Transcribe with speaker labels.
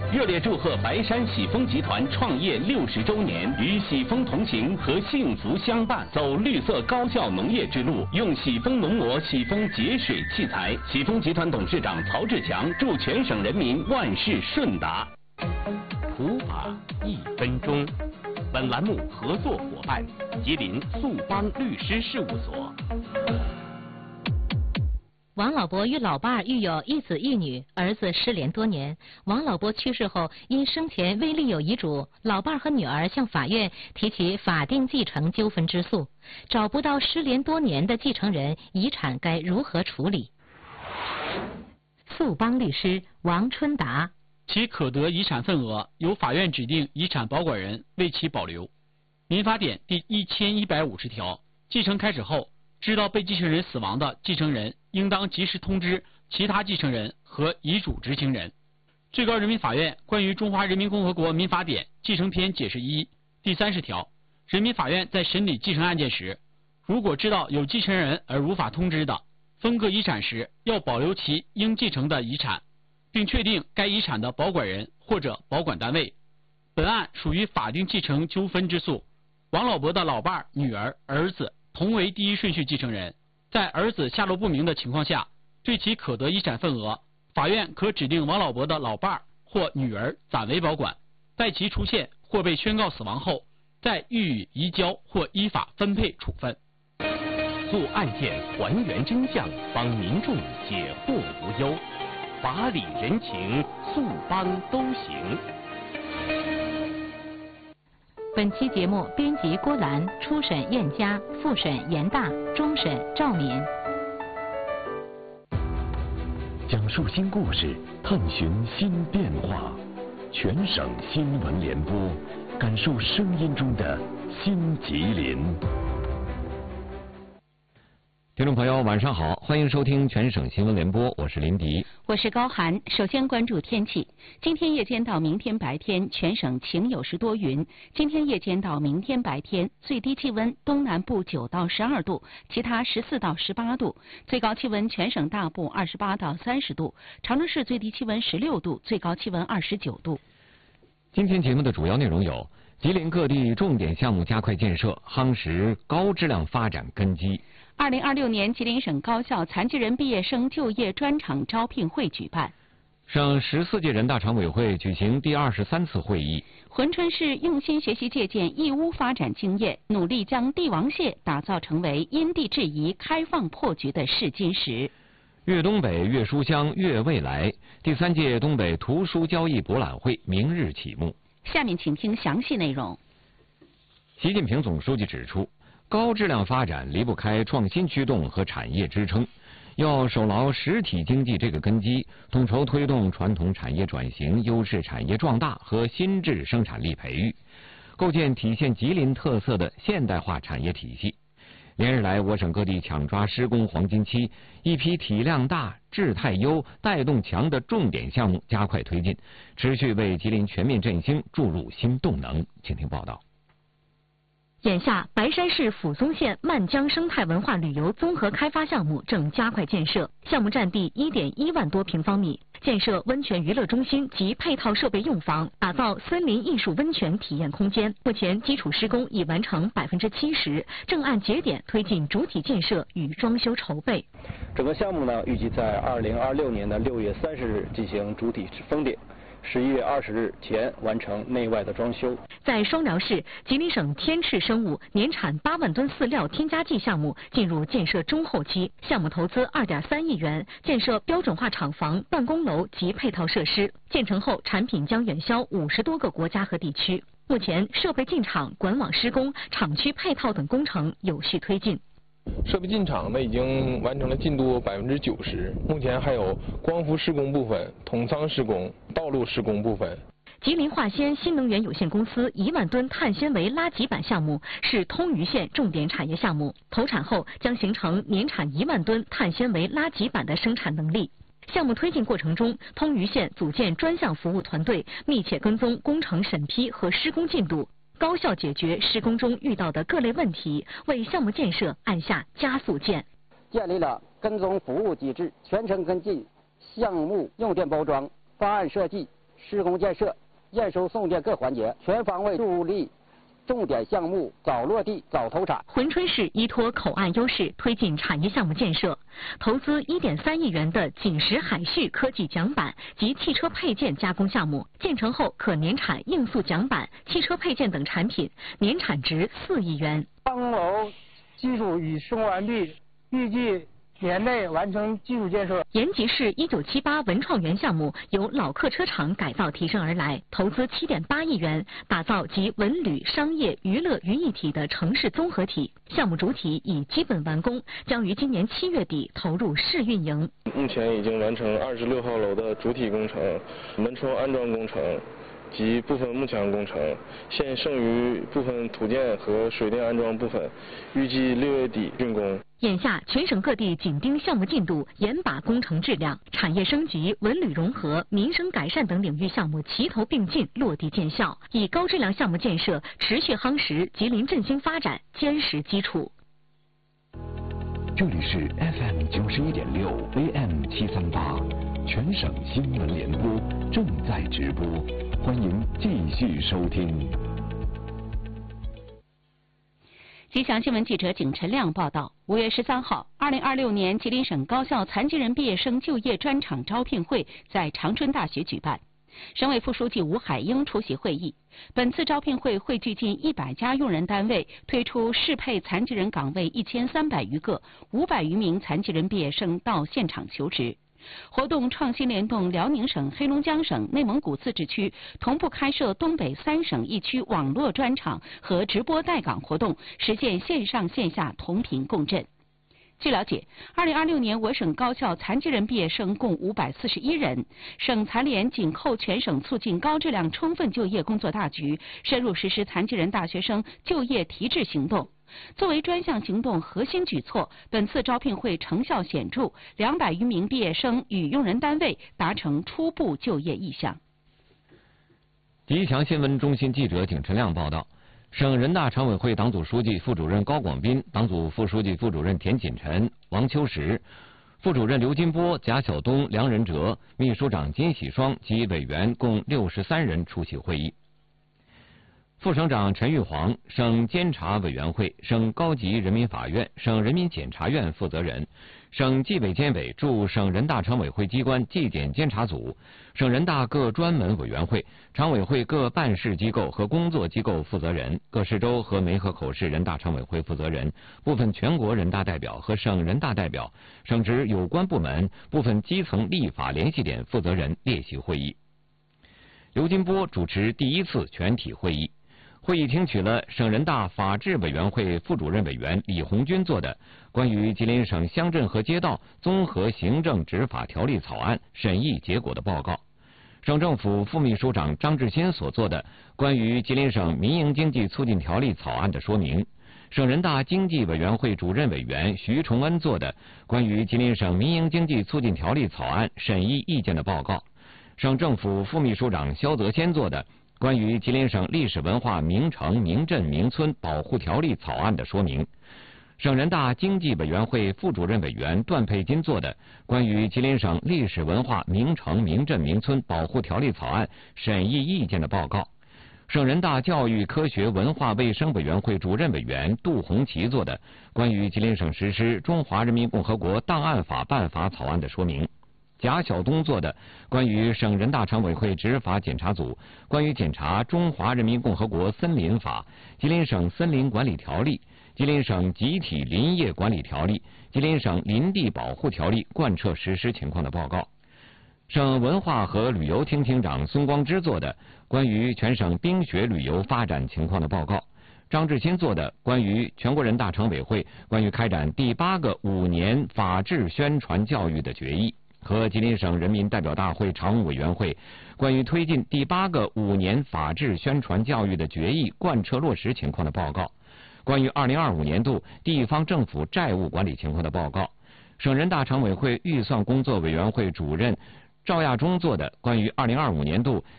Speaker 1: 热烈祝贺白山喜丰集团创业60周年，与喜丰同行和幸福相伴，走绿色高效农业之路，用喜丰农膜、喜丰节水器材。喜丰集团董事长曹志强祝全省人民万事顺达。普法1分钟，本栏目合作伙伴吉林速邦律师事务所。
Speaker 2: 王老伯与老伴儿育有1子1女，儿子失联多年。王老伯去世后，因生前未立有遗嘱，老伴儿和女儿向法院提起法定继承纠纷之诉，找不到失联多年的继承人，遗产该如何处理？速邦律师王春达。
Speaker 3: 其可得遗产份额由法院指定遗产保管人为其保留。民法典第1150条，继承开始后，知道被继承人死亡的继承人应当及时通知其他继承人和遗嘱执行人。最高人民法院关于中华人民共和国民法典继承篇解释1第30条，人民法院在审理继承案件时，如果知道有继承人而无法通知的，分割遗产时要保留其应继承的遗产，并确定该遗产的保管人或者保管单位。本案属于法定继承纠纷之诉，王老伯的老伴、女儿、儿子同为第一顺序继承人，在儿子下落不明的情况下，对其可得遗产份额，法院可指定王老伯的老伴或女儿暂为保管，待其出现或被宣告死亡后，再予以移交或依法分配处分。
Speaker 1: 做案件还原真相，帮民众解惑无忧，法理人情，速邦都行。
Speaker 2: 本期节目编辑郭兰，初审燕佳，复审严大，终审赵敏。
Speaker 4: 讲述新故事，探寻新变化，全省新闻联播，感受声音中的新吉林。听众朋友，晚上好，欢迎收听全省新闻联播，我是林迪，
Speaker 5: 我是高涵。首先关注天气，今天夜间到明天白天，全省晴有时多云。今天夜间到明天白天，最低气温东南部9到12度，其他14到18度，最高气温全省大部28到30度，长春市最低气温16度，最高气温29度。
Speaker 4: 今天节目的主要内容有：吉林各地重点项目加快建设，夯实高质量发展根基。
Speaker 5: 2026年吉林省高校残疾人毕业生就业专场招聘会举办。
Speaker 4: 省14届人大常委会举行第23次会议。
Speaker 5: 珲春市用心学习借鉴义乌发展经验，努力将帝王蟹打造成为因地制宜、开放破局的试金石。
Speaker 4: 粤东北、粤书香、粤未来第3届东北图书交易博览会明日启幕。
Speaker 5: 下面请听详细内容。
Speaker 4: 习近平总书记指出，高质量发展离不开创新驱动和产业支撑，要守牢实体经济这个根基，统筹推动传统产业转型、优势产业壮大和新质生产力培育，构建体现吉林特色的现代化产业体系。连日来，我省各地抢抓施工黄金期，一批体量大、质态优、带动强的重点项目加快推进，持续为吉林全面振兴注入新动能。请听报道。
Speaker 2: 眼下，白山市抚松县漫江生态文化旅游综合开发项目正加快建设，项目占地1.1万多平方米，建设温泉娱乐中心及配套设备用房，打造森林艺术温泉体验空间。目前基础施工已完成70%，正按节点推进主体建设与装修筹备。
Speaker 6: 整个项目呢，预计在2026年的6月30日进行主体封顶。11月20日前完成内外的装修。
Speaker 2: 在双辽市，吉林省天赤生物年产8万吨饲料添加剂项目进入建设中后期，项目投资2.3亿元，建设标准化厂房、办公楼及配套设施。建成后，产品将远销50多个国家和地区。目前，设备进场、管网施工、厂区配套等工程有序推进。
Speaker 7: 设备进场呢，已经完成了进度90%，目前还有光伏施工部分、统仓施工、道路施工部分。
Speaker 2: 吉林化纤新能源有限公司1万吨碳纤维拉极板项目是通榆县重点产业项目，投产后将形成年产1万吨碳纤维拉极板的生产能力。项目推进过程中，通榆县组建专项服务团队，密切跟踪工程审批和施工进度，高效解决施工中遇到的各类问题，为项目建设按下加速键。
Speaker 8: 建立了跟踪服务机制，全程跟进项目用电包装、方案设计、 施工建设、验收送电各环节，全方位助力重点项目早落地、早投产。
Speaker 2: 珲春市依托口岸优势，推进产业项目建设，投资1.3亿元的锦石海旭科技桨板及汽车配件加工项目，建成后可年产硬塑桨板、汽车配件等产品，年产值4亿元。
Speaker 9: 钢楼基础已施工完毕，预计年内完成基础建设。
Speaker 2: 延吉市1978文创园项目由老客车厂改造提升而来，投资7.8亿元，打造集文旅、商业、娱乐于一体的城市综合体。项目主体已基本完工，将于今年7月底投入试运营。
Speaker 7: 目前已经完成26号楼的主体工程、门窗安装工程及部分幕墙工程，现剩余部分土建和水电安装部分，预计6月底竣工。
Speaker 2: 眼下，全省各地紧盯项目进度，严把工程质量，产业升级、文旅融合、民生改善等领域项目齐头并进，落地见效，以高质量项目建设持续夯实吉林振兴发展坚实基础。
Speaker 10: 这里是 FM 91.6 AM 738，全省新闻联播正在直播，欢迎继续收听。
Speaker 5: 吉祥新闻记者景晨亮报道，5月13号，2026年吉林省高校残疾人毕业生就业专场招聘会在长春大学举办。省委副书记吴海英出席会议。本次招聘会汇聚近100家用人单位，推出适配残疾人岗位1300余个，500余名残疾人毕业生到现场求职。活动创新联动辽宁省、黑龙江省、内蒙古自治区，同步开设东北3省1区网络专场和直播带岗活动，实现线上线下同频共振。据了解，2026年我省高校残疾人毕业生共541人。省残联紧扣全省促进高质量充分就业工作大局，深入实施残疾人大学生就业提质行动。作为专项行动核心举措，本次招聘会成效显著，200余名毕业生与用人单位达成初步就业意向。
Speaker 4: 吉祥新闻中心记者景晨亮报道，省人大常委会党组书记、副主任高广斌、党组副书记、副主任田锦晨、王秋实、副主任刘金波、贾晓东、梁仁哲、秘书长金喜双及委员共63人出席会议。副省长陈玉煌、省监察委员会、省高级人民法院、省人民检察院负责人、省纪委监委驻省人大常委会机关纪检监察组、省人大各专门委员会、常委会各办事机构和工作机构负责人、各市州和梅河口市人大常委会负责人、部分全国人大代表和省人大代表、省直有关部门部分基层立法联系点负责人列席会议。刘金波主持第1次全体会议。会议听取了省人大法制委员会副主任委员李红军做的关于吉林省乡镇和街道综合行政执法条例草案审议结果的报告，省政府副秘书长张志新所做的关于吉林省民营经济促进条例草案的说明，省人大经济委员会主任委员徐崇恩做的关于吉林省民营经济促进条例草案审议意见的报告，省政府副秘书长肖泽先做的关于吉林省历史文化名城、名镇、名村保护条例草案的说明，省人大经济委员会副主任委员段佩金做的关于吉林省历史文化名城、名镇、名村保护条例草案审议意见的报告，省人大教育科学文化卫生委员会主任委员杜红旗做的关于吉林省实施《中华人民共和国档案法》办法草案的说明，贾晓东做的关于省人大常委会执法检查组关于检查《中华人民共和国森林法》、吉林省森林管理条例、吉林省集体林业管理条例、吉林省林地保护条例贯彻实施情况的报告，省文化和旅游厅厅长孙光之做的关于全省冰雪旅游发展情况的报告，张志新做的关于全国人大常委会关于开展第8个5年法治宣传教育的决议，和吉林省人民代表大会常务委员会关于推进第8个5年法治宣传教育的决议贯彻落实情况的报告，关于2025年度地方政府债务管理情况的报告，省人大常委会预算工作委员会主任赵亚忠做的关于2025年度